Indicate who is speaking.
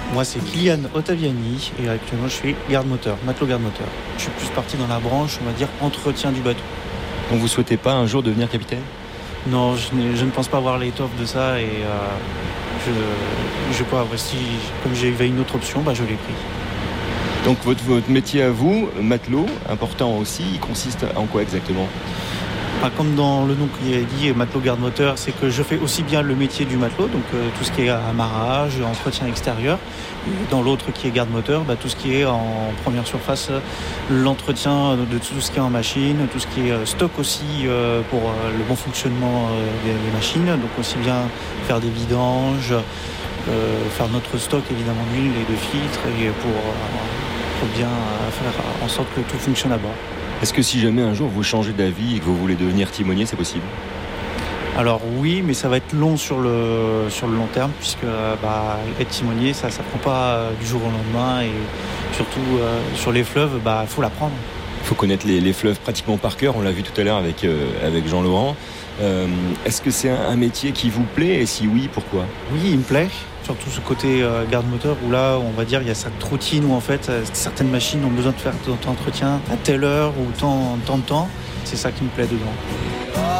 Speaker 1: Moi, c'est Kylian Ottaviani et actuellement, je suis garde-moteur, matelot garde-moteur. Je suis plus parti dans la branche, on va dire, entretien du bateau.
Speaker 2: Donc vous souhaitez pas un jour devenir capitaine ?
Speaker 1: Non, je ne pense pas avoir l'étoffe de ça et je pas. Si, comme j'avais une autre option, je l'ai pris.
Speaker 2: Donc votre métier à vous, matelot, important aussi, il consiste en quoi exactement ?
Speaker 1: Comme dans le nom qui est dit, matelot garde-moteur, c'est que je fais aussi bien le métier du matelot, donc tout ce qui est amarrage, entretien extérieur. Et dans l'autre qui est garde-moteur, tout ce qui est en première surface, l'entretien de tout ce qui est en machine, tout ce qui est stock aussi pour le bon fonctionnement des machines. Donc aussi bien faire des vidanges, faire notre stock évidemment d'huile et de filtres et pour bien faire en sorte que tout fonctionne à bord.
Speaker 2: Est-ce que si jamais un jour vous changez d'avis et que vous voulez devenir timonier, c'est possible ?
Speaker 1: Alors oui, mais ça va être long sur le long terme, puisque être timonier, ça prend pas du jour au lendemain, et surtout sur les fleuves, il faut l'apprendre.
Speaker 2: Il faut connaître les fleuves pratiquement par cœur, on l'a vu tout à l'heure avec Jean-Laurent. Est-ce que c'est un métier qui vous plaît, et si oui, pourquoi ?
Speaker 1: Oui, il me plaît, surtout ce côté garde-moteur, où là, on va dire, il y a cette routine où en fait, certaines machines ont besoin de faire tant d'entretien à telle heure ou tant de temps. C'est ça qui me plaît dedans.